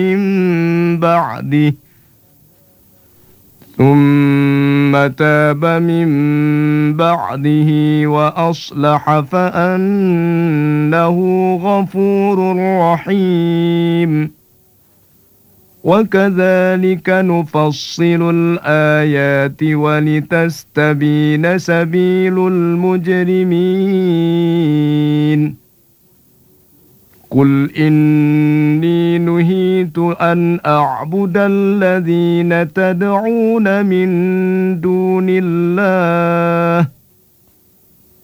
من بعده ثم تاب من بعده وأصلح فأنه غفور رحيم وكذلك نفصل الآيات ولتستبين سبيل المجرمين قل إني نهيت أن أعبد الذين تدعون من دون الله